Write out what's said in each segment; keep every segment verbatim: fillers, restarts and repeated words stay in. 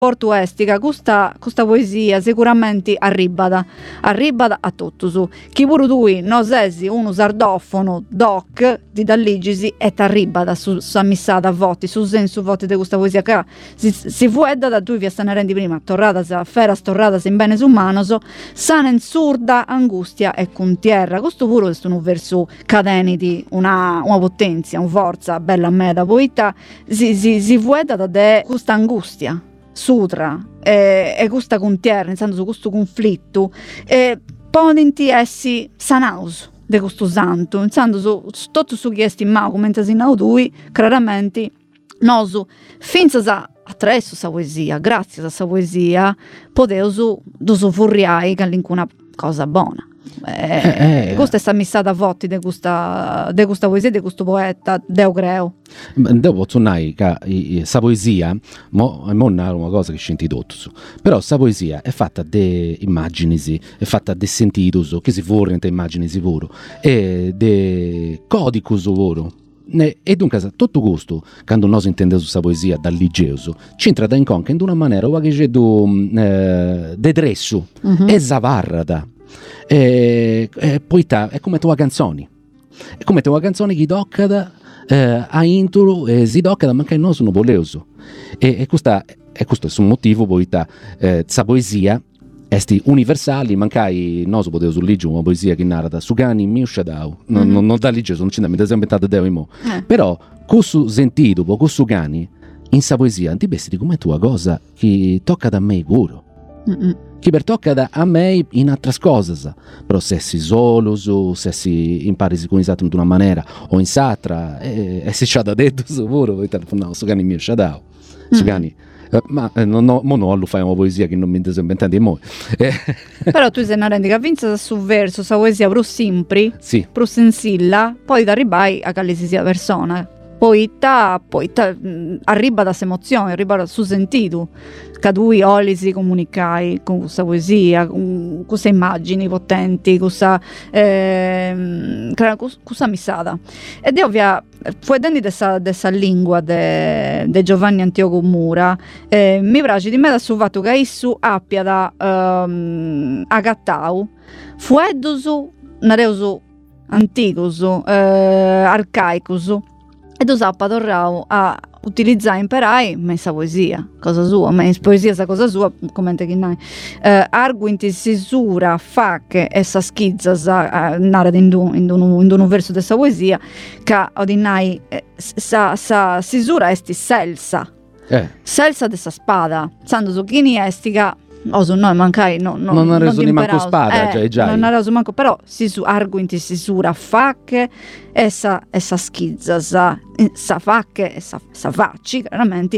portu estica questa, questa poesia sicuramente arribada arribada a tutti chi pure tu non sei uno sardofono doc di dalligisi e t'arribada su, su ammissata a voti su senso voti di questa poesia che si, si fuedda da tu vi stanno rendi prima torrata sa fera storrata in bene umanoso sana in surda angustia e con tierra questo pure è un verso cadeniti una, una potenza una forza bella a me da poeta si, si, si fuedda da de questa angustia sutra e, e questa contierra, nel su questo conflitto e ponenti essi sanaus di questo santo, nel su tutto su chi esti ma come si naudui, chiaramente nosu finza sa attraverso sa poesia, grazie a sa poesia poteus dosu furriai che una cosa buona. Eh, eh, eh, questa è sta missata a voti di questa, de questa poesia di questo poeta Deo Creo. Devo tornare che sa poesia mo, mo è una cosa che senti tutto però sa poesia è fatta di immagini è fatta di sentiti che si fuori da immagini pure e di codicus vero e dunque tutto questo quando noi intendiamo questa poesia dal ligeoso c'entra da inconca in una maniera che c'è eh, de dresso uh-huh. e zavarrada e, e poi ta, è come tua canzoni è come tua canzoni che tocca da, eh, a intro e si tocca da mancare noi sono voleoso e, e, questa, e questo è un motivo poi ta eh, sa poesia esti universali mancai noi potevo sul ligio una poesia che narra su cani mio shadau non, mm-hmm. non, non da ligio non c'è da mi da inventato Deo imo eh. però questo sentito con questo cani in sa poesia ti vesti come tua cosa che tocca da me puro mm-hmm. che per tocca da a me in altre cose però se si solo se si impari sincronizzato in una maniera o in satra e, e si c'ha da detto puro no su cani mio shadau su cani Uh, ma eh, non, no, mo no, lo fai una poesia che non mi sto inventando di mo. Eh. Però tu sei una rendi che vince su verso, sa poesia più simpli, sì. più sensilla, poi da arribai a che si sia persona. Poi ta, poi ta, arriva da questa emozione, arriva da suo sentito, che tu oli si comunicai con questa poesia, con queste immagini potenti, questa, eh, questa missata. Ed è ovvia, fu dentro di questa lingua di de Giovanni Antioco Mura, eh, mi piace di me da su fatto che issu abbia da um, agattau, fu eddosu, nareusu anticosu, eh, arcaicosu, e tu sappa torrau a utilizzare imperai messa poesia, cosa sua, ma in poesia sa cosa sua, come te che nai. Eh, arguinti sisura, facche e sa schizza sa uh, narra in un in un in un verso dessa poesia che odinai eh, sa sa sisura esti selsa. Eh. Selsa dessa spada, sando su chini estica oso noi mancai no, no, non ha reso di manco spada eh, già, già non ha reso manco però si su arguinti si sura facche e sa, e sa schizza sa, sa facche e sa, sa facci chiaramente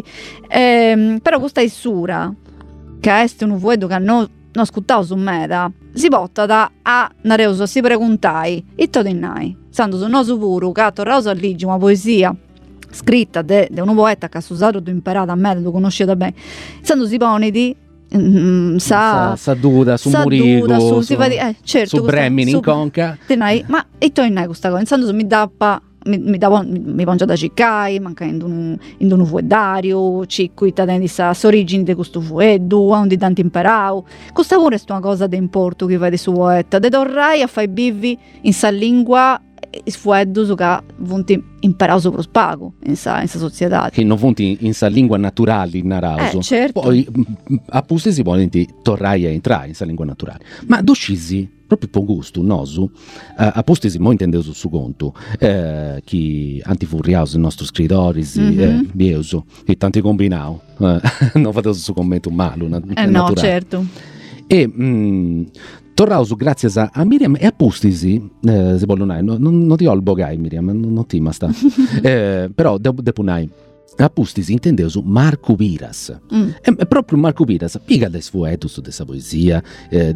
ehm, però questa issura che è un vuoto che non no ascoltavo su meda si botta da a nareuso si preguntai e to dinai sando su no sicuro che torrauso a ligi una poesia scritta de, de un poeta che ha usato tu imparato a me lo conoscete bene sando si pone di Mm, sa, sa, sa duda su sa Murigo duda, su, su, si fa di, eh, certo, su Bremini in conca tenai, ma e tu in questa cosa intanto mi dappa mi mi davo mi, mi pongio da ciccai manca in un in un fuedario circuita di sa origini di questo fueddu onde tanti imparau questa pure è una cosa di importo che vai di su poeta de torrai a fai bivi in sa lingua sfueddu su che vunti imparau sopra spago in sa in sa società che non vunti in sa lingua naturale in narauso eh, certo. Poi appunto si può torrai a entrare in sa lingua naturale ma docisi proprio per gusto nosu eh, appunto si mo intendevo su conto eh, chi antifurriaus il nostro scrittori mm-hmm. eh, bieso e tanti combinau eh, non fate su commento malo na, eh no naturale. Certo e mh, torrau su grazie a, a Miriam e a Pustisi eh, se voglio non, non, non ti ho il bogai Miriam non, non ti ma sta eh, però devo de punai a Pustisi intendevo su Marco Piras mm. e, e proprio Marco Piras piga des fuetus dessa poesia eh,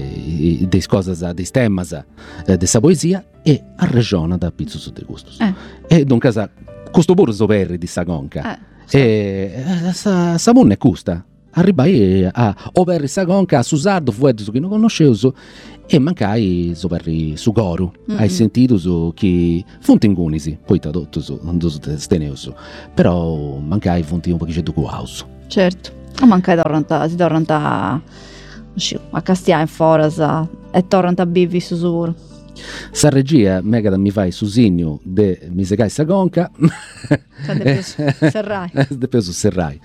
de des cosas des temas eh, dessa poesia e arragiona da pizzo su de gustos eh. e dunque sa questo pure soperri di sa conca eh, e eh, sa, sa monne custa arribai a over sa conca a susardo fuetus che non conoscevo e mancai so per su coro mm-hmm. hai sentito su che fonti ingunisi poi tradotto su non so steneuso però mancai fonti un pochino di house certo O manca tornanta, si tornanta a Castia in Foras e tornanta a Bivi su sur. Sa regia mega da mi fai su signo de mi segai sa conca Serrai de peso serrai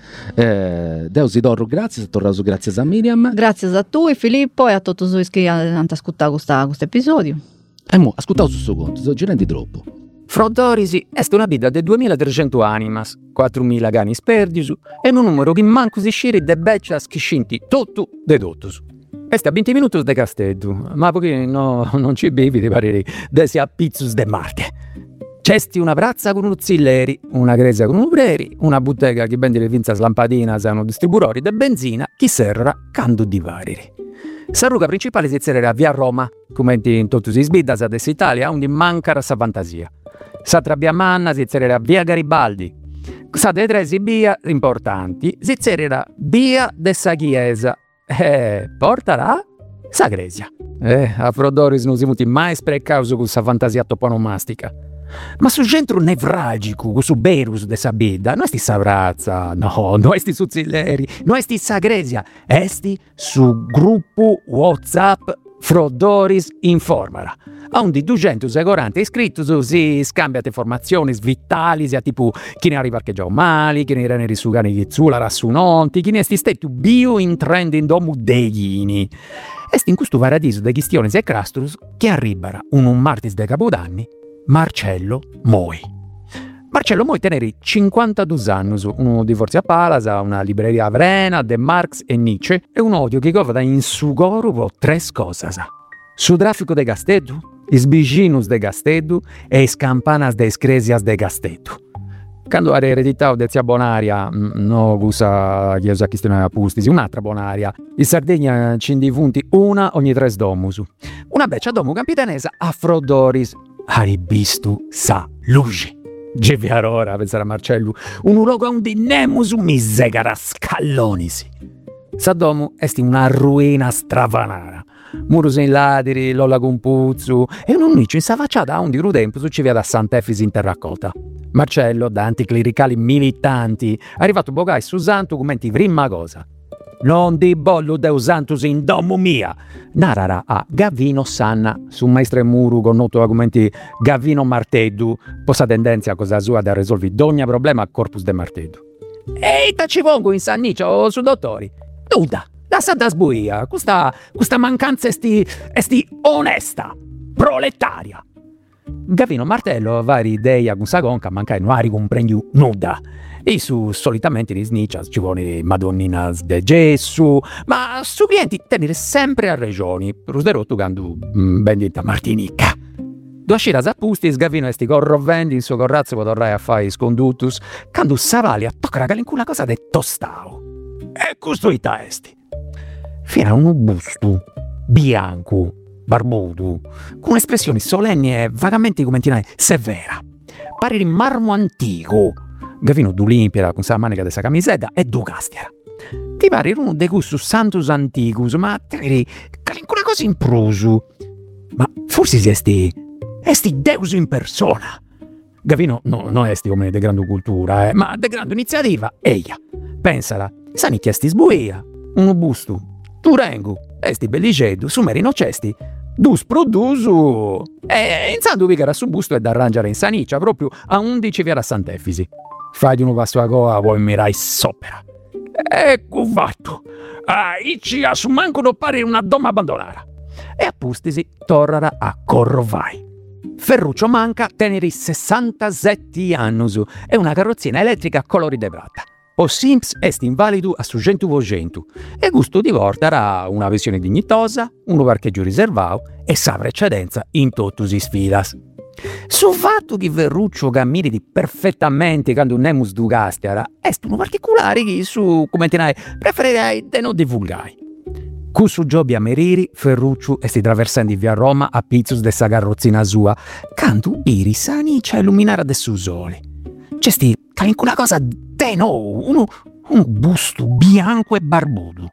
eh, Deus idorro grazie, torraso grazie a Miriam, grazie a tu e Filippo e a tutti voi che hanno ascoltato questo episodio e mo ascoltavo su suo conto girando troppo. Frodorisi est una bida de duemilatrecento animas, quattromila gani sperdius e un numero che manco si sciri de beccias che scinti tutto de totus. Este a venti minutos de Casteddu, ma perché no, non ci bevi di parere de sia pizzus de Marte. C'esti una brazza con uzzilleri, una grezia con ubreri, una bottega che vende le vinzas lampadinas a uno distributori de benzina, chi serra candu di variri. Sa ruga principale si zerera via Roma, come in tutti i sbiddas ad Italia, onde mancara sa fantasia. Sa trabbia manna si zerera via Garibaldi. Sa de tre via importanti si zerera via de sa chiesa. Eh, portarà sa gresia. Eh, a Frodoris non si muti mai sprecauso con sa fantasia toponomastica. Ma su centro nevralgico, su berus de sa bidda, non esti sa brazza, no, non esti su zilleri, non esti sa gresia, esti su gruppo WhatsApp Frodoris Informara. Onde duecentoquaranta iscritti si scambiate informazioni vitali, sia tipo chi ne arriva parcheggiato male, chi ne era neri su cani che zula rassu nonti, chi ne esti stetti bio in trend in domu deghini. Esti in questo paradiso de chistiones e crastrus che arribara un, un martis de Capodanni Marcello Moi. Marcello Moi teneri cinquantadue anni, uno divorzio a Palasa, una libreria a Vrena, de Marx e Nietzsche e un odio che govada in su gorupo tres cosas. Su traffico de Casteddu, is biginus de Casteddu e is campanas de iscresias de Casteddu. Quando era eredità de zia Bonaria, no gusa chiesa cristiana pustisi, un'altra Bonaria, in Sardegna ci difunti una ogni tres domus. Una beccia domu capitanesa a Frodoris, aribistu sa luce. Geviarora, pensare a Marcello, un luogo onde nemus misegara scallonisi. Sa domu esti una ruina stravanara. Murus in ladiri, lolla con puzzu e un unico in sa facciata onde rudempus ci via da Sant'Efisi in terracotta. Marcello, da anticlericali militanti, è arrivato bogai su santo commenti prima cosa. Non di bollo deus santus in domu mia. Narara a Gavino Sanna, su maestre muru con noto argumenti Gavino Marteddu, posa tendenza cosa sua da risolvi ogni problema a corpus de Marteddu. Ehi, ci pongo in sannicio o su dottori. Duda, da santa sbuia, questa, questa mancanza esti, esti onesta, proletaria. Gavino Martello vari idea con sa conca, mancai non ari comprendiu nuda. E su solitamente in sniccias ci vuole madonninas de Gesù, ma su clienti tenere sempre a regioni, rusderotto gandu bendita Martinica. Due sciras appustis, Gavino esti corrovendi in suo corrazzo può tornare a fare sconduttus, candu savali a toccare calenculla cosa de tostao. E costruita esti. Fino un busto bianco, barbuto, con espressioni solenni e vagamente come dire severa. Pare di marmo antico. Gavino d'Olimpia con sa manica de sa camiseta e du castiera. Ti pare uno de gustus santus anticus, ma te vedi una cosa in prusu. Ma forse si esti, esti Deus in persona. Gavino no, non esti come de grande cultura, eh, ma de grande iniziativa, eia. Pensala, sani chiesti sbuia, uno busto, tu rengu, esti bellicedu, su meri nocesti, dus produsu. E in sandu vigara su busto e da arrangiare in saniccia, proprio a undici via da Sant'Efisi. Fai di un passo a goa, vuoi mirai sopra. Ecco fatto. Ah, ici a su manco non pare una doma abbandonara. E appustisi tornara a Corrovai. Ferruccio manca teneri sessantasette anni e una carrozzina elettrica a colori de prata. O simps est invalido a su centovocento e gusto di portare una visione dignitosa, un parcheggio riservato e sa precedenza in totus i sfidas. Su fatto che Ferruccio cammini perfettamente quando un nemus du castiara est uno particolare che su, come tenai, preferirei de non divulgai. Cu su Giobbi a Meriri, Ferruccio esti traversando via Roma a pizzus de sa carrozzina sua, cantu biri saniccia illuminare de su sole. C'esti una cosa de no, uno, un busto bianco e barbuto.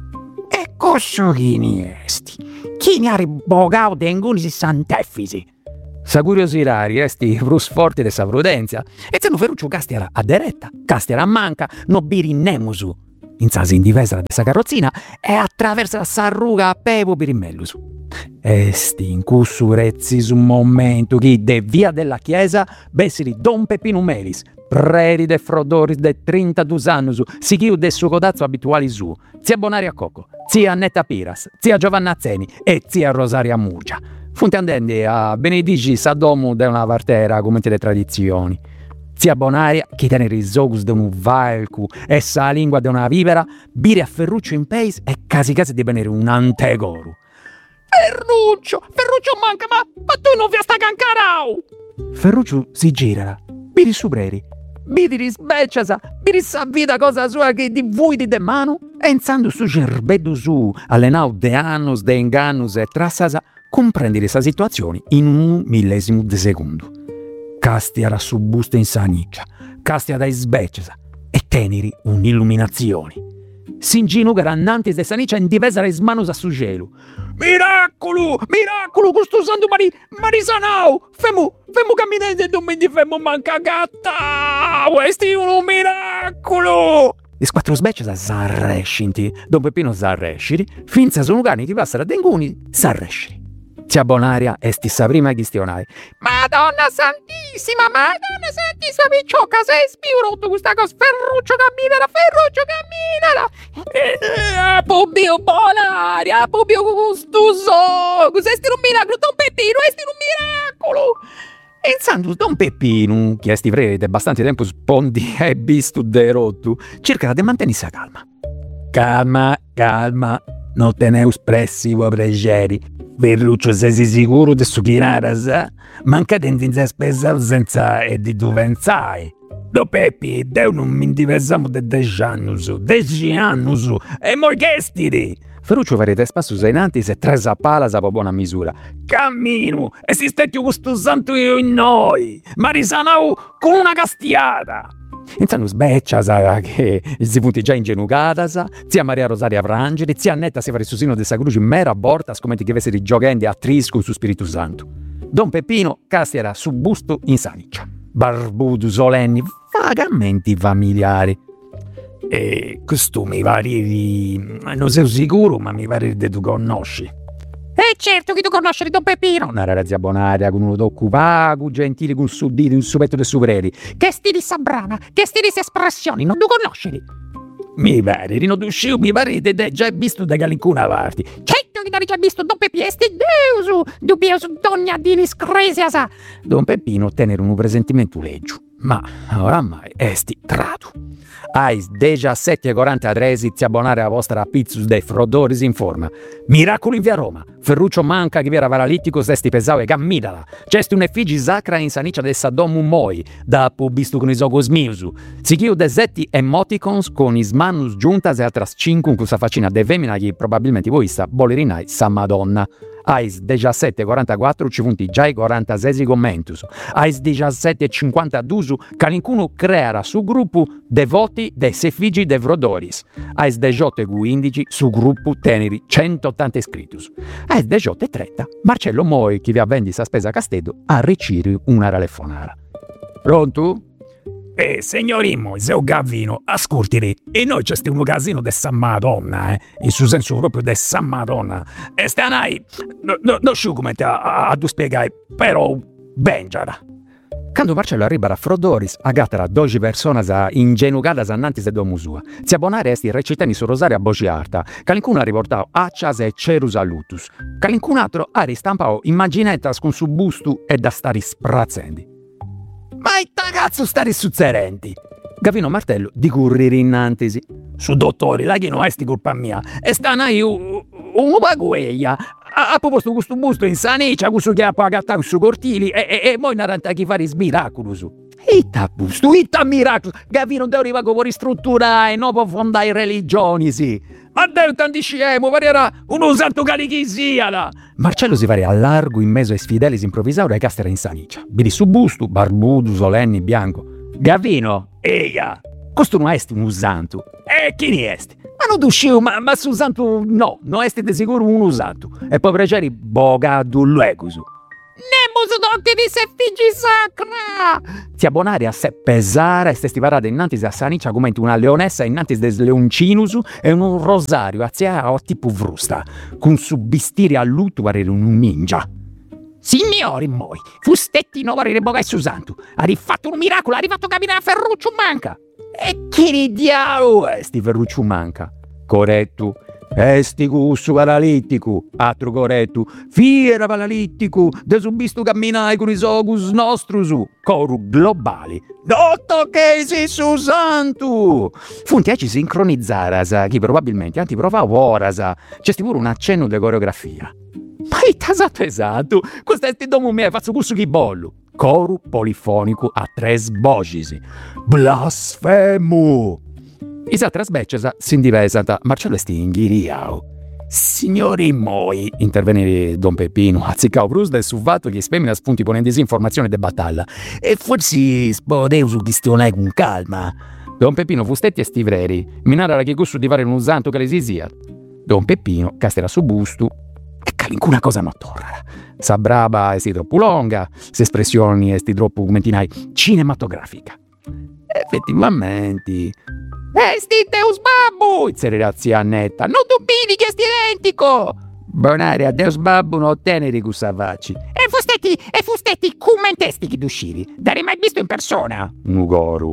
E coscio chi ne esti? Chi ne ha ribogao denguni si Sant'Efisi? Sa curiosità esti prus forte de sa prudenza, e se no Ferruccio castiera a deretta, castiera a manca, no biri nemusu. inzasi in difesa de sa carrozzina e attraversa sa ruga a pepo per il mellus. Esti in cussu rezzi su momento chi de via della chiesa bessili Don Peppino Melis, preri de frodoris de trentadue anni, si chiu de suo codazzo abituali su, zia Bonaria Cocco, zia Annetta Piras, zia Giovanna Zeni e zia Rosaria Murgia. Funti andende a benedici sa domu de una partera come le tradizioni. Zia Bonaria, chi tiene i sogus de un valcu e sa lingua de una vivera, bire a Ferruccio in peis e casi casi di venire un antegoru. Ferruccio, Ferruccio manca, ma, ma tu non vi sta cancarau! Ferruccio si gira, biri su preri, biri sbecciasa, biri sa vita cosa sua che di voi di de mano, e insando su cerbedo su, allenau de annus, de ingannus e trassasa, comprendere sa situazione in un millesimo di secondo. Castia su busto in saniccia, castia da sbecciasa e teneri un'illuminazione. S'inginugara annanti de saniccia in difesa res manus a su gelo. Miracolo! Miracolo! Questo santo mari... marisanau! Femu... femu camminare non mi difemo manca gatta! Questo è un miracolo! I quattro sbecciasa s'arrescinti, Don Peppino s'arresciri, finza sono cani che passano a denguni s'arresciri. Zia Bonaria esti sa prima chistionai. Madonna Santissima, Madonna Santissima, picciocca, sei spiurotto questa cosa, Ferruccio camminala, Ferruccio camminala! Eh, Pubbio Bonaria, Pubbio Gustuso, questo è un miracolo, Don Peppino, questo è un miracolo! E intanto Don Peppino, che esti frere de bastante tempo spondi e visto de rotto, cerca di mantenere calma. Calma, calma, non te ne espressi vuoi pregeri. Ferruccio, sei sicuro di su chinaras? Manca di spesa senza e di tu pensai. Do Peppi, Deo non mi diversamo de deci anni, deci anni, e moi che stiri? Ferruccio farete spasso senanti se tresa pala sa po' buona misura. Cammino, e si stetti questo santo io in noi, ma risanau con una castiata. Intanto sbeccia sa che si punti già ingenugatas, zia Maria Rosaria Frangeli, zia Annetta si fa il susino de sa cruce mera borta, scommetti che avesse giochendi a trisco su Spirito Santo. Don Peppino castiera su busto in saniccia, barbuto solenni, vagamente familiari. E questo mi pare di... non sei sicuro, ma mi pare che tu conosci. E certo che tu conosci Don Peppino, narra la zia Bonaria con uno d'occupago, gentile con suddito in supetto de supreri. Che stili sabrana, che stili espressioni, non tu conosci? Mi pare, non tu mi pare che te già visto da qualcuna parte. Certo che già visto Don Peppino, e sti deusu, dubioso donna di discresiasa. Don Peppino tenere un presentimento leggio, ma oramai esti tratu. Ais diciassette e quarantatré zia Bonaria a vostra pizzus de frodoris in forma. Miracolo in via Roma. Ferruccio manca che vera paralitico sesti pesau e cammidala. C'esti un'effigi sacra in saniccia de Sadomu Moi, da pubistu con i sogos miusu. Si chiu desetti emoticons con is manus giuntas e altras cinque con questa faccina de femina che probabilmente voi sta bolerinai sa Madonna. Ais diciassette e quarantaquattro ci punti già i quarantasei commentus. Ais diciassette e cinquantadue calincuno creara su gruppo devoti de sefigi de Vrodoris. Ais diciotto e quindici su gruppo teneri centottanta iscritus. Ais diciotto e trenta Marcello Moi, chi vi avvendi sa spesa a Castedo, a riciri una telefonata. Pronto? Eh, signorimmo, Zeo Gavino, ascoltiri, e noi c'è un casino de San Madonna, eh, in suo senso proprio de San Madonna. E stanai, no, no, non so come te a, a, a tu spiegai, però bengiara. Quando Marcello arriva a Frodoris, agattara doci personas ingenugadas annanti se domu sua. Zia Bonaria esti reciteni su Rosaria a voce alta, calincuna ha riportato accias e cerus a lutus, calincun altro ha ristampato immaginettas con su bustu e da stare sprazzendi. Ma il cazzo stare suzzerenti? Gavino Martello di currire innantisi. Su dottori, la che non è sti colpa mia. E stanno io un pagueglia. Ha proposto questo busto in saniccia, questo che ha pagato su cortili e, e, e poi narranta chi fare smiracolo su. Itta busto, itta miracolo. Gavino non deve fuori struttura e non può fondare religioni, sì. Ma Dio tanti scemo, parerà uno santo calichisiala. Marcello si pare a largo in mezzo ai sfideli improvvisauri e castera in saniccia. Vedi su busto, barbuto, solenni, bianco. Gavino, eia, questo non è un santo. E chi ne è? Ma non uscivo, ma, ma su santo no, non è di sicuro un usato. E poi pregeri boga du luegusu. Ne muso di se figli sacra! Ti abbonare a se pesare e stesti parate innanzi a saniccia come una leonessa innanzi des leoncinus e un rosario a zia o tipo frusta, con su bistiri a lutto parere un ninja. Signori moi, fustetti no parere bogai su santo, ha rifatto un miracolo, ha rifatto camminare a Ferruccio manca. E che di diavolo è sti Ferruccio manca? Corretto. Esti cussu paralittico, altro corretto, fiera paralittico, de subistu camminai con i sogus nostrus, coru globali. Dotto che si su santu! Funti ci sincronizzaras, chi probabilmente anti provava oras, c'è pure un accenno di coreografia. Ma è tasato esatto, questo è sti domo me, faccio cussu chi bollo. Coru polifonico a tres vocisi. Blasfemo! Isa trasbecesa si divesata, Marcello esti inghiriao. Signori moi, intervenne Don Peppino, azziccao brusda e su fatto gli spemina spunti ponendo disinformazione de battaglia. E forse spodeu su questionare con calma. Don Peppino fustetti e stivreri, minara che gusto di fare un usanto che le sisia. Don Peppino castera su busto e calincuna cosa non torna. Sa braba e si troppo longa, se espressioni esti troppo comentinai cinematografica. Effettivamente. Esti Deus Babbo! Inserirà zia Annetta. Non dubini che esti identico! Bonare a Deus Babbo non ottenere cusavacci. E fustetti, e fustetti, commentesti che d'usciri. Dare mai visto in persona? Nugoru.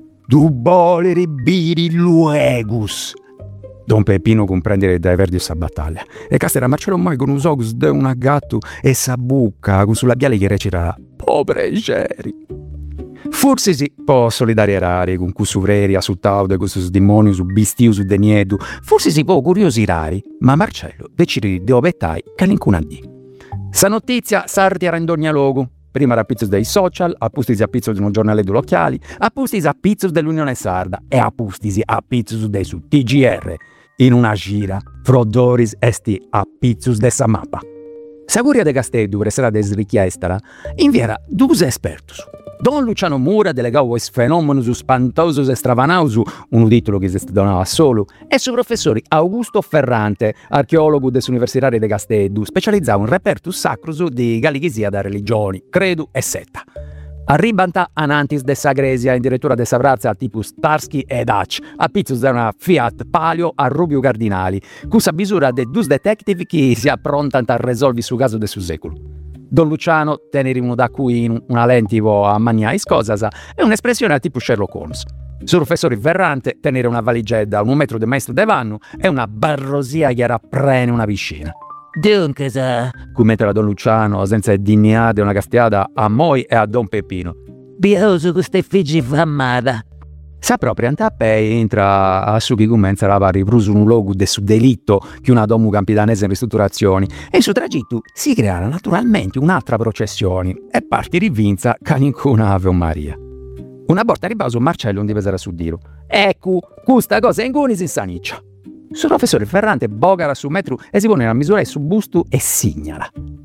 Du bolere biri luegus. Don Peppino comprendere dai verdi sa battaglia. E castera Marcello mai con un sogus de un gatto e sa bucca con sul labiale che recita povere geri. Forse si può solidarierare con questo vreri a sul taude, con questo demonio su bistiu su deniedu. Forse si può curiosirare, ma Marcello decide di obettai che nincuna di. Sa notizia sarti a rendogna logo. Prima era a pizzo dei social, a pustisi a pizzo di un giornale dei locali, a pustisi a pizzo dell'Unione Sarda e a pustisi a pizzo dei su T G R. In una gira, Frodoris esti a pizzo de sa mappa. Saguria de Casteddu, per essere desrichiestala, inviera due espertus. Don Luciano Mura delegò questo fenomeno spantoso e stravanoso, un titolo che si donava solo, e su professore Augusto Ferrante, archeologo dell'Università di Casteddu, specializzato in repertus sacrus di gallichisia da religioni, credo e setta. Arribanta anantis de Sagresia, in direttura de Savrazza tipo Starsky e Dutch, a pizzus da una Fiat Palio a Rubio Cardinali, cusa misura de dus detective che si approntano a risolvere su caso del suo secolo. Don Luciano, tenere uno da cui una lentivo a maniais cosas, è un'espressione a tipo Sherlock Holmes. Su professore Ferrante, tenere una valigetta a un metro del maestro Devanno è una barrosia che rapprene una piscina. Dunque, sa, commenta Don Luciano, senza digniare una castiata a Moi e a Don Peppino. Bioso queste figli fammata. Sa proprio antapei entra a su chi comincia a fare pruso un logo de su delitto che una domu campidanese in ristrutturazioni e su tragitto si creerà naturalmente un'altra processione e parti rivinza che nincuna Ave Maria. Una volta ribaso Marcello non deve essere su diro. Ecco, questa cosa è in cuni si saniccia. Su professore Ferrante bogara su metro e si pone la misura su busto e signala.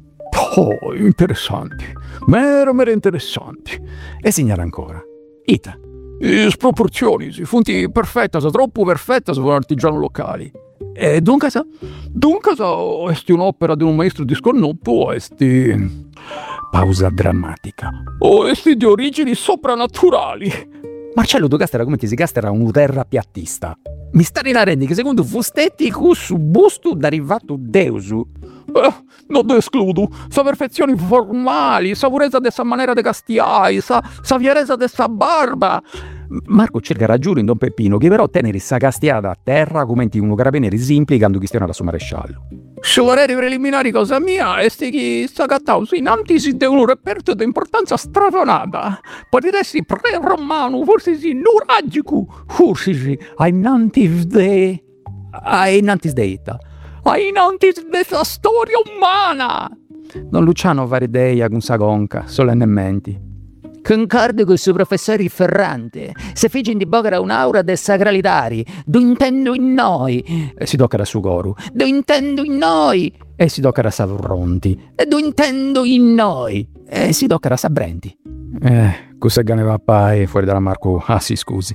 Oh, interessanti, mero mero interessanti. E signala ancora. Ita. Le sproporzioni, si funti perfetta, troppo perfetta su un artigiano locali. E dunque sa, dunque sa, esti un'opera di un maestro di scornotto, esti... Pausa drammatica. O esti di origini soprannaturali. Marcello do Castera come ti si castera un terra piattista. Mi sta rilarendo che secondo fustetti cu su busto d'arrivato Deusu. Eh, non te escludo, sa perfezioni formali, sa purezza dessa maniera de castiai, sa, sa fierezza dessa barba. Marco cerca ragione in Don Peppino che però tenere sa castiata a terra come uno carabinieri implicando questione da suo maresciallo. Sull'aereo preliminari cosa mia e sti chi sta cattao in antisi de un reperto di importanza stratonata. Potresti pre-romano, forse sì, nuragico, forse sì, ai antis de... ai antis de ita. Ai antis de sa storia umana. Don Luciano varideia con sa conca, solennemente. Concordo con il suo professore Ferrante. Se figin di bogara un'aura de sacralitari, do intendo in noi. E si tocca da su coro. Do intendo in noi. E si tocca da Savronti. E do intendo in noi. E si tocca da Sabrenti. Eh, cosa che ne va pai fuori dalla Marco. Ah sì, scusi.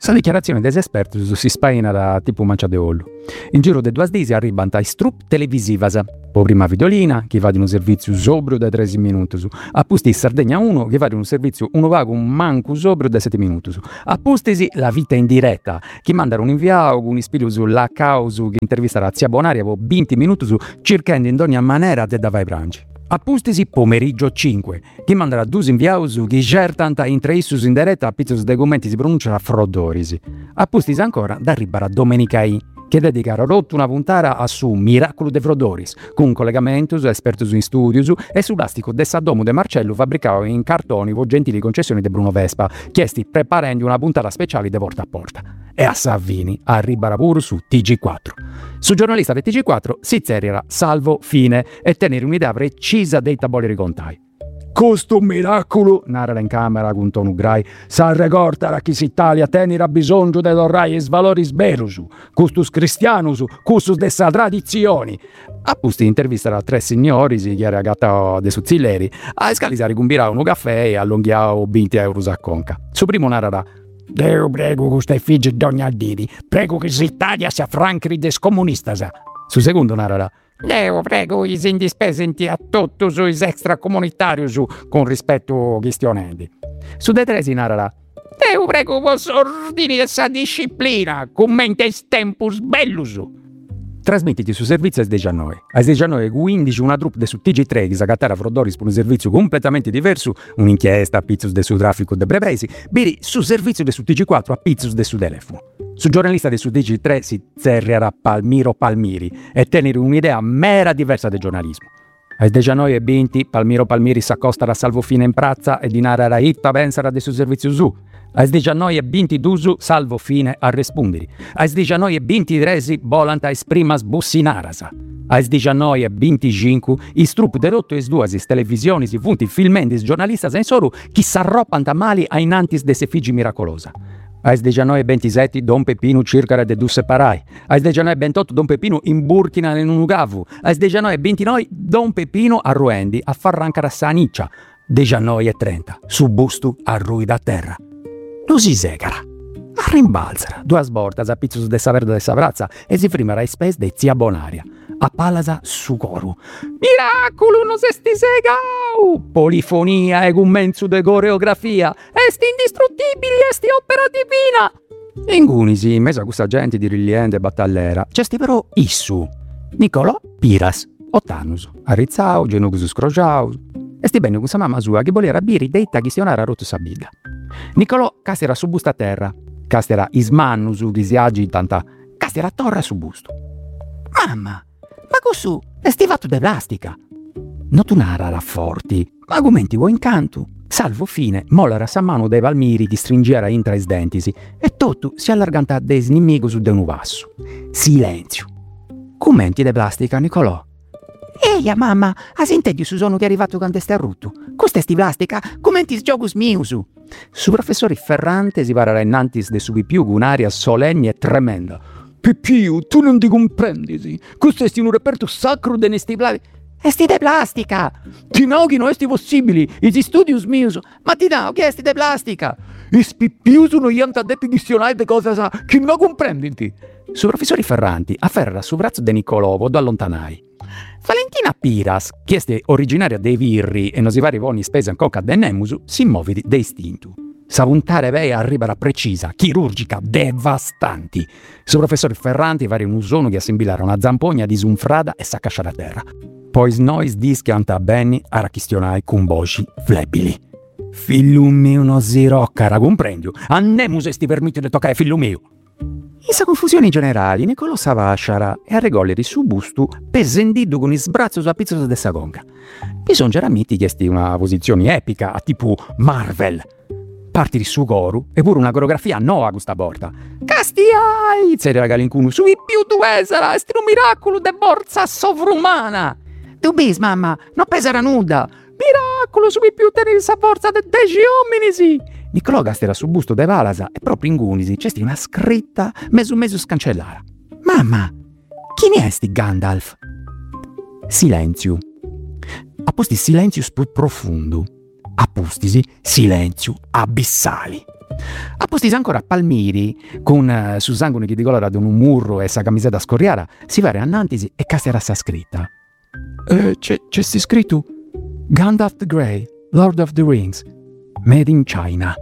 Sa dichiarazione dei esperti si spaina da tipo mancia de ollo. In giro de due disi arrivano ai strup televisivas. Po prima videolina, che va di un servizio sobrio da tre minuti. Appusti in Sardegna uno, che va di un servizio uno vago un manco sobrio da sette minuti. Appustisi la vita in diretta, che mandano un inviato con un ispiro sulla causa che intervista la zia Bonaria per venti minuti cercando in ogni maniera de davai branci. Appustisi pomeriggio cinque, che manderà due inviausu che cercano in tre issus in diretta a pizzos documenti si pronuncia frodorisi. Appustisi ancora da ribara domenicai, che dedicarono rotto una puntata a su Miracolo de Frodoris, con un collegamento su esperti in studios e sull'astico de Saddomo de Marcello fabbricato in cartoni con gentili concessioni de Bruno Vespa, chiesti preparando una puntata speciale de porta a porta. E a Savini arriverà pure su T G quattro. Su giornalista del T G quattro si zerrierà salvo fine e tenere un'idea precisa dei taboli ricontai. Questo miracolo, narra in camera con tono grai, sa ricorda che l'Italia tenera bisogno di orrai e valori sberusu, custus cristianus, custus dessa tradizioni. Appusti intervistare a tre signori, si chiara agatta de suzzilleri, a scalisare con birà un caffè e allunghiao venti euro a conca. Su primo narrà: Deo prego con stai figli d'ogni aldiri, prego che l'Italia sia franchi des comunistas. Su secondo narrà: Deo prego i indispesenti a tutto sui extracomunitarius con rispetto questionendi. Su de tre si narrà: Deo prego vos ordini essa disciplina, commentes tempus bellus. Trasmettiti su servizio alle diciannove. Alle diciannove quindici una troupe de su T G tre che s'agattara Frodoris per un servizio completamente diverso, un'inchiesta a pizzus de su traffico de brevesi, biri su servizio de su T G quattro a pizzus de su telefono. Su giornalista de su T G tre si zerrerà Palmiro Palmiri e tenere un'idea mera diversa del giornalismo. Alle diciannove e venti Palmiro Palmiri s'accosta a Salvo Fine in prazza e dinara itta pensara de su servizio su. Alle diciannove e ventidue Salvo Fine a rispondere. Alle diciannove e ventitré volant a esprimas bussinaras. Alle diciannove e venticinque i strup de rotto e due televisioni si funti filmendi giornalista sensoru chi s'arroppant a mali a inantis de se figi miracolosa. Alle diciannove e ventisette Don Peppino cercare de due separai. Alle diciannove e ventotto Don Peppino imburchina in un ugavu. Alle diciannove e ventinove Don Peppino a Ruendi a far rancare a Saniccia. diciannove e trenta su busto a Rui da terra. Lo si segara. A rimbalzara. Due sbortas a pizzus de saverda de savrazza e si frimera ai spes de zia Bonaria. A palasa su coru. Miracolo non se sti segau! Polifonia e un menzu de coreografia. Esti indistruttibili, esti opera divina! In Gunisi, in mezzo a questa gente di rilliente battallera, c'è sti però issu. Nicolò Piras, Ottanus, Arrizzau, Genugus Scrociaus. E sti bene con sa mamma sua che voleva biri detta che sionara rotto sa biga. Nicolò castera su busto a terra, castera ismannus che si agitanta, castera torra su busto. Mamma, ma cosù è stivato de plastica. Non tu nara rafforti, ma argomenti vuoi incanto. Salvo Fine mollara sa mano dai palmiri di stringere intra i dentisi e tutto si allarganta des nemico su de un vasso. Silenzio. Commenti de plastica, Nicolò. Eia, mamma, a sentedi su sono che è arrivato quando è rutto. Questa è sti plastica, commenti giogus miusu. Su professori Ferrante si parlerà innantis de subi più con un'aria solenne e tremenda. Pippiu, tu non ti comprendisi. Questo è un reperto sacro de nesti plastica. Esti de plastica! Ti no che non esti possibili, i studios mius, ma ti no che esti de plastica! I spippiu sono gli antadetti dizionari de cosa sa, che non comprenditi! Su professori Ferranti afferra su braccio de Nicolovo da allontanai. Valentina Piras, che è originaria dei Virri e non si vari voni spese ancora de Nemusu, si muove de istinto. Savuntare vei arriverà precisa, chirurgica, devastanti. Su professori Ferranti vari un usono che assimilare una zampogna disunfrada e s'accasciare a terra. Poi nois dischianta Benny a rachistionai con voci flebili. Figlio mio non si roccara, comprendio. A Nemus esti permette di toccare figlio mio. In sa confusione generali, Nicolò s'avasciara e a regolleri su busto pesendido con il sbrazzo sulla pizza de sa conca. Bisogna ramiti chiesti una posizione epica, a tipo Marvel. Parti di su coru e pure una coreografia no a questa porta. Castiai! Zeri la galincunu, sui più due sarà, esti un miracolo de borsa sovrumana. Tu bis, mamma, non pesera nuda. Miracolo, sui più tenere sa forza de deci ominisi. Nicolò gastera su busto de Valasa e proprio in Gunisi c'è una scritta mesu mesu scancellara. Mamma, chi ne è sti Gandalf? Silenzio. Apposti silenzius più profondo. Appostisi silenzio abissali. A posti ancora a Palmiri, con uh, su sangue che di colore ad un murro e sa camiseta scorriara, si va annantisi e castera sta scritta. Eh, c'è, c'è sti scritto Gandalf the Grey, Lord of the Rings, made in China.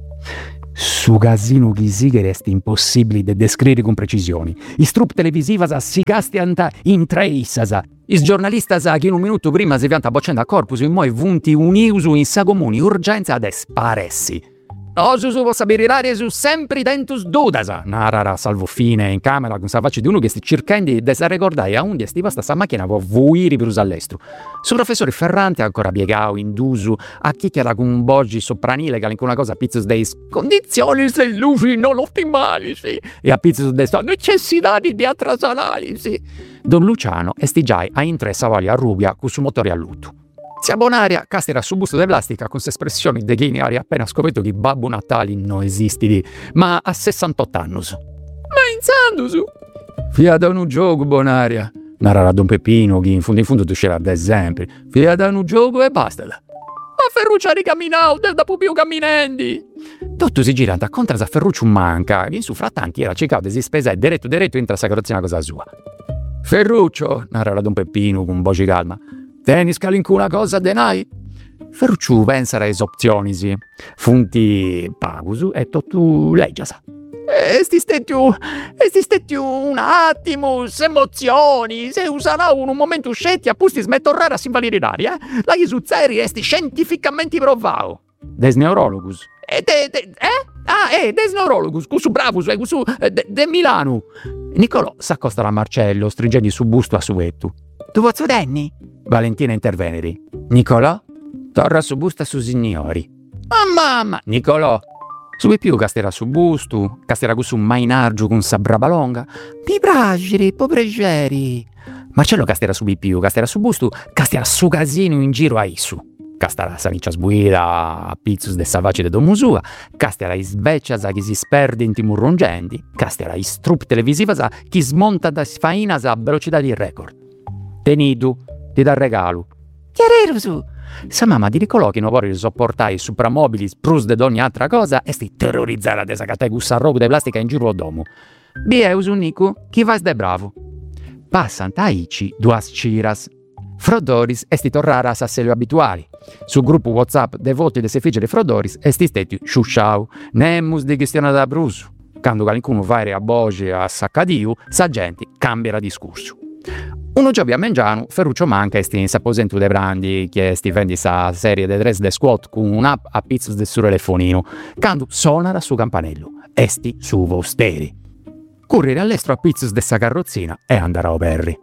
Su casino chi si che resti impossibili de descrivere con precisioni. I strup televisiva si casti anta in treissasa. I giornalisti sa che in un minuto prima si pianta boccenda a corpus in moi vunti uniusu in sa comuni urgenza ad esparessi. No, su su possa birilare su sempre dentus dudasa. Narara salvo fine in camera con sa faccia di uno che sti cercando di sa ricordare a un di sti pasta sta macchina può vuiri per usare all'estero. Su professore Ferrante ancora piegao in dusu a chi che era con un boggi sopranile che una cosa a pizzus dei condizioni se luci non ottimali sì. E a pizzus dei necessità di altra analisi. Don Luciano estigiai a intressa voglia a rubia con su motore a lutto. Si abbonaria, castera su busto di plastica con espressioni de ghini aria appena scoperto che Babbo Natale non esiste, ma a sessantotto anni. Ma in su! Fia da un gioco, bonaria. Narrava Don Peppino che in fondo in fondo tu c'era ad esempio. Fia da un gioco e basta. Ma Ferruccio ha ricamminato, del da più camminandi. Tutto si gira a contra a Ferruccio manca, che in su frattanti era cercato di spesa diretto diretto entra sa carrozzina cosa sua. Ferruccio, narrava Don Peppino con voce calma. Teni scalincuna cosa denai? Ferrucciu pensa alle opzioni, sì. Funti pagusu e tu leggiasa. Esti stettiu, esti stettiu un attimo, emozioni, se userà un momento scetti a pusti smettorrare a s'invalidare, eh? La Isuzzeri esti scientificamente provao. Des neurologus. E de, de, eh? Ah, eh, des neurologus, cusu bravus, eh, cusu de, de Milano. Nicolò s'accosta a Marcello, stringendo su busto a suettu. Tu vuoi denni? Valentina interveneri. Nicolò? Torra su busta su signori. Ah mamma! Nicolò! Subi più castera su busto, castera su mainargiu con sa brava longa. Mi pragiri, pobregeri. Marcello castera subi più, castera su busto, castera su casino in giro a issu. Castera saniccia sbuida a pizzus de savaci de domusua, castera is beccias a chi si sperde in timurrongendi, castera is trup televisivas a chi smonta da sfainas a velocità di record. Tenidu, ti dà regalo. Chiarero su! Sa mamma di Nicolò che non vuole sopportare i supramobili prus de ogni altra cosa e sti terrorizzare a desacate gussa roba de plastica in giro al domo. Bieus un Nico, chi vas de bravo. Passan taici duas ciras. Frodoris esti torraras a selio abituali. Sul gruppo WhatsApp de voti de se figge de Frodoris esti stetti sciusciau, nemmus di questione da brusu. Quando qualcuno va a boge a saccadiu, sa gente cambia discorso. Uno giorno a Mengiano, Ferruccio manca e sti in s'apposento de brandi che sti vendi sa serie de tres de squat con un'app a pizzus del suo telefonino, quando suona su campanello, esti su vosteri. Correre all'estero a pizzus de sa carrozzina e andare a Perri.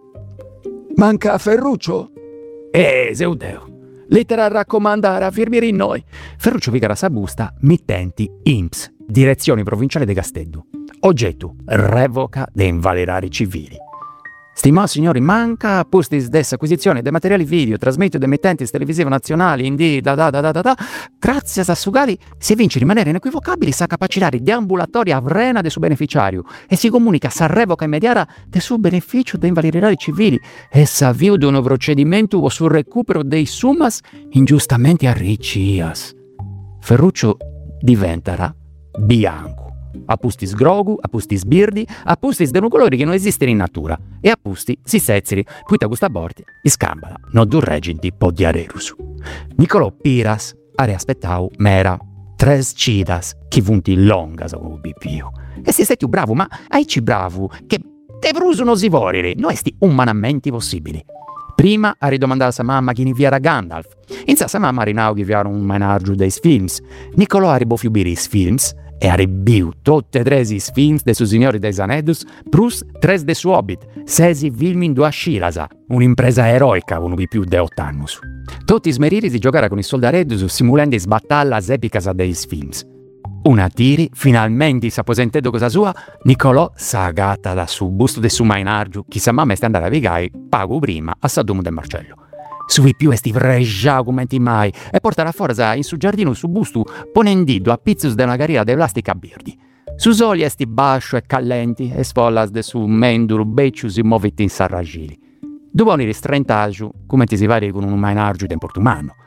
Manca Ferruccio? Eh, seudeo. Lettera a raccomandare a firmare in noi. Ferruccio picara sa busta, mittenti I N P S, Direzione Provinciale de Castello. Oggetto, revoca de invalidari civili. Stimato signori, manca posti dessa acquisizione dei materiali video, trasmesso da emittenti televisive nazionali, in di da da da da da da. Grazie a Sugali si vince in maniera inequivocabile sa capacità di ambulatoria avrena del suo beneficiario e si comunica sa revoca immediata del suo beneficio dei invalidari civili e sa avvio di un procedimento sul recupero dei summas ingiustamente arriccias. Ferruccio diventerà bianco. Apustis grogu, apustis birdi, apustis de un colore che non esistono in natura e appusti si sezzeri, puita questa borti, iscambala, non du regenti po di arerus. Nicolò Piras, are aspettau, mera, tres cidas, chi vunti longas o bipio. E si sei tu bravo, ma aici bravo, che te bruso non si vorire, non esti umanamente possibili. Prima a ridomandare a sa mamma chi inviara Gandalf, in sa sa mamma rinau che inviara un menaggio dei films, Nicolò a ribofiubiri i films, e a ribiu tutte e tre i films de su signori dei Anedus, plus tres de su Hobbit, sesi film in due scirasa, un'impresa eroica uno di più de ottannus. Tutti smeriri di giocare con i soldaredus simulando sbattallas epicas dei films. Una tiri, finalmente s'apposentendo cosa sua, Nicolò s'agata da su busto de su mainargiu, chi sa mamma è andare a vigai, pago prima a Sadumo del Marcello. Sui più esti freggiau come mai e portare a forza in su giardino su bustu ponendido a pizzus de una carriera de plastica birdi. Su soli esti bascio e callenti e sfollas de su menduru beccius i moviti in sarragili. Dopo un ristrentaggiu, come ti si vari con un mainargiu de portumano.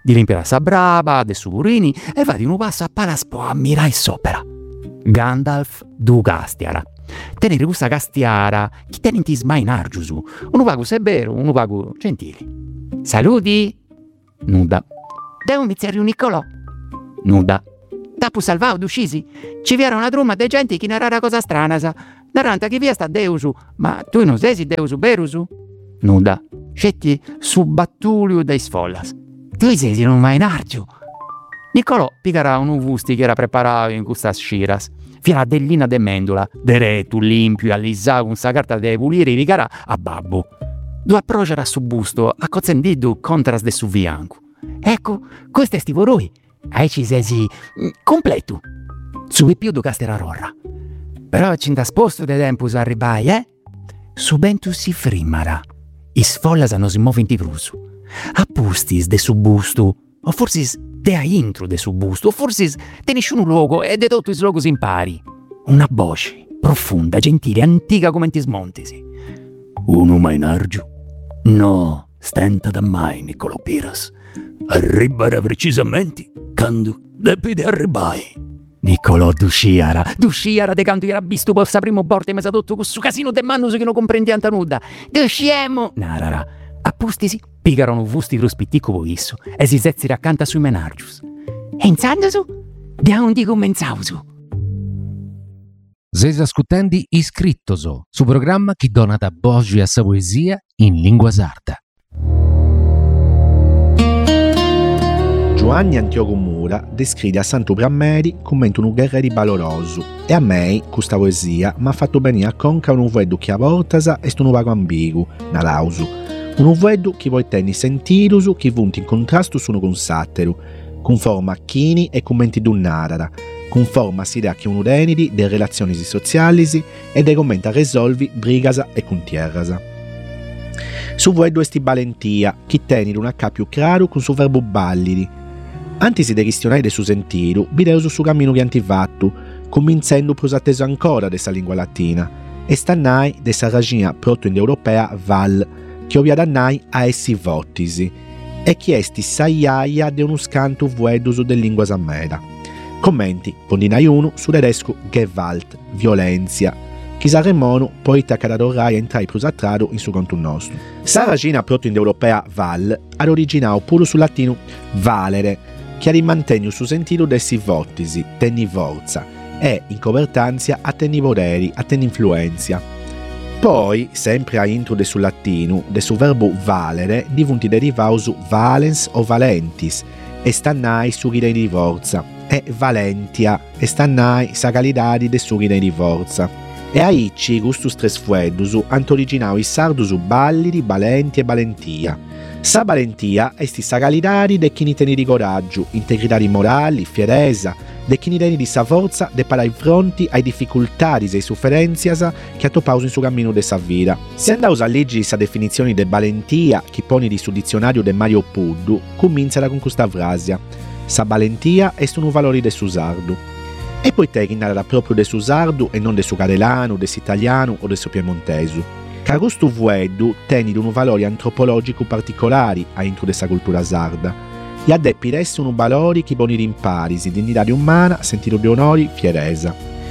di limpiare sa brava, de su purini, e va di un passo a palaspo a mirai sopra. Gandalf du castiara. Tenere questa castiara, chi tenenti smai in argiusu, uno pago severo, uno pago gentili. Saluti? Nuda. Devo iniziare un Niccolò? Nuda. Tappu salvao d'uscisi? Ci viera una trumma de gente che narrara cosa strana, sa. Narranta che via sta Deusu, ma tu non sei Deusu Berusu? Nuda. Scetti su battulio dei sfollas. Tu sei non mai in argiu. Niccolò picarà un uvusti che era preparato in questa sciras. Fino a dellina de mendula, de retu limpio, allisà con sa carta de pulire ricara a babbo. Due approcciara su busto, a cozzendidu contras de su bianco. Ecco, questo è stivoroi. Ai ci sesi completo. Su più do castera rorra. Però ci da sposto de tempus arribai, eh? Su bentu si frimmara. I sfollas non si muoven di prusu. Appustis de su busto, o forse de a intro de su busto, o forse de nessun luogo e de tutto is logos impari. Una voce profonda, gentile, antica come ti smontesi. Uno mai nargiu? No, stenta da mai, Niccolò Piras. Arribara precisamente quando depide arribai. Niccolò d'usciara, d'usciara de canto era visto possa primo porte mesa tutto questo casino de manno che non comprendi anta nuda. D'usciemo! Narara, appustisi, picarono vusti ruspittico voisso e si sezzeri accanto sui menargius. E inzandosu, da un di commenzausu. Sei ascoltando Iscrittoso, su programma che dona da Boggi a sa poesia in lingua sarda. Giovanni Antioco Mura descrive a Santo Brammeri come un guerriero valoroso e a me questa poesia mi ha fatto venire a conca un uveddu che a vortasa è un vago ambigu, nalausu, un uveddu che vuoi tenni sentirusu che vunti in contrasto suno con satteru, con forma chini e commenti d'un narara, con forma si dà che uno denidi de relazioni sociali e de commenta resolvi brigasa e contierrasa. Su uveddu esti valentia, che teni un acca più chiaro con su verbo ballidi. Antisi de questionare de su sentiru, videosu su cammino che antivattu, convincendo plus atteso ancora de sa lingua latina, e stannai de sa raginia proto-indoeuropea val, che ovvia dannai a essi vottisi, e che esti saiaia de uno scantu vuedusu de lingua sammeda. Commenti, pondinai uno su tedesco Gewalt, violenzia, chi sa remono poi taccaradorrai entrai plus attrado in su conto nostro. Sa ragina proto-indoeuropea val, ad originao pure su latino valere, che rimanteniu su sentido dessi vottisi, tenni forza, e in covertanzia a tenni poderi, a tenni influenzia. Poi, sempre a intro de su latino, de su verbo valere, divunti derivausu valens o valentis, e stannai su ghidei di forza, e valentia, e stannai sa calidadi de su ghidei di forza. E a icci gustus tres fueddusu ant originau i sardusu ballidi, balenti e balentia. Sa valentia esti sa calidadi de chi ni teni di coraggio, integritadi morali, fieresa, de chi ni teni di sa forza de parai fronti ai difficultadis e sofferenzias che attopausu in su cammino de sa vita. Se andaus a leggere sa definizione de valentia chi poni di su dizionario de Mario Puddu, cominciala con questa frase: sa valentia est un valore de su sardu. E poi te che narra proprio de su sardu e non de su carelano, de su italiano o de su piemontesu. Ca questo vueddu teni un valore antropologico particolari a intro de sa cultura sarda. E addeppi resti un valori che poni rimparisi, dignità umana, sentito di onori, fieresa.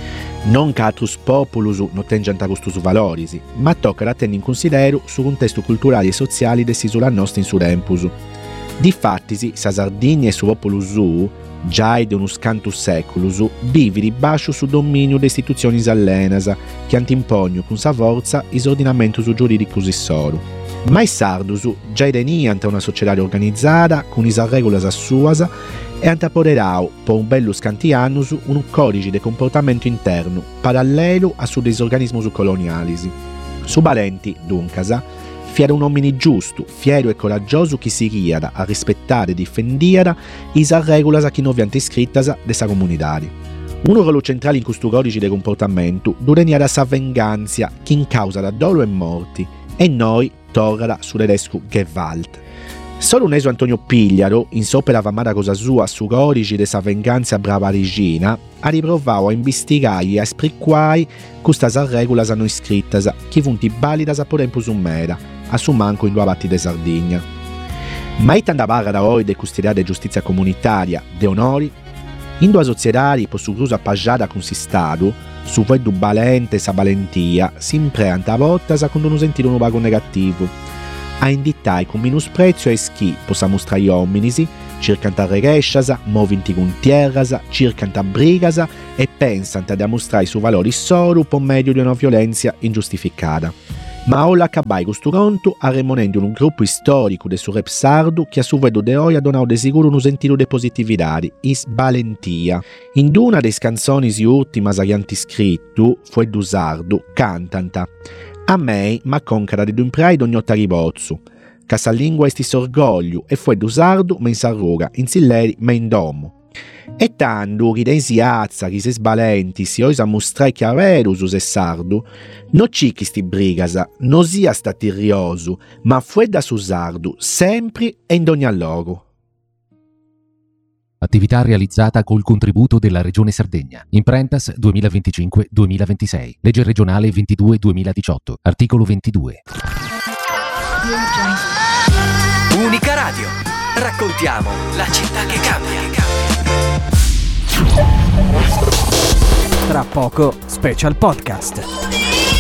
Non che altrus populus non tengianta questi valori, ma tocca da tenere in considero su contesto culturali e sociali desisola nostra in su tempus. Difattisi, sa Sardegna e su popolo su, già di uno scanto seculus, vivi ribascio su dominio de istituzioni allenas, che antimpogno con sa forza is ordinamentus giuridicus issoru. Ma i sardus già teniant una società organizzata con is regolas suas e antapoderau per un bello scanti annus un codice de comportamento interno parallelo a su des organismus colonialis. Su valenti, duncas, fiera un uomini giusto, fiero e coraggioso chi si riada a rispettare e difendiara is regolas a chi non viant iscrittas de sa comunidade. Un ruolo centrale in questo codice de comportamento dureniada sa venganza chi in causa da dolo e morti e noi torrada su tedesco Gewalt. Solo un eso Antonio Pigliaro, in sopra famata cosa sua su codice de sa venganza brava regina, ha riprovato a investigare e a espliquare queste regolas non iscrittas, che funti validas a po' tempo su mera, a su manco in due batti de Sardegna. Ma tanta parla da oi de custodiare de giustizia comunitaria, de onori, in due società po su crusa appaggiata con si Stato, su veddu balente sa valentia, si impreanta a voltas con un sentito un pago negativo. A indittai con minus prezzo e schi possa mostrare gli uomini, circanta regesciasa, movinti con tierrasa, circanta brigasa e pensanta da mostrare su valori soru per medio di una violenza ingiustificata. Ma ora accabai questo conto arremonendo un gruppo storico de su rap sardu che a su vedo de oi ha donato de sicuro un sentito de positività, is valentia. In una dei canzoni si ultimas che hanno scritto, fu du sardu, cantanta. A me ma concada di un pride ogni otta ribozzu. Ca sa lingua esti sorgoglio e fu du sardu ma in sarruga, in silleri ma in domo. E tanto chi dei si azza, chi si sbalenti, si oisa mostrai chiaverus se sardu, no cicchi sti brigasa, no sia sta tirriosu, ma fu da su sardu, sempre e in ogni logo. Attività realizzata col contributo della Regione Sardegna. Imprentas duemilaventicinque duemilaventisei. Legge regionale ventidue duemiladiciotto. Articolo ventidue. Unica Radio. Raccontiamo la città che cambia. Tra poco, Special Podcast.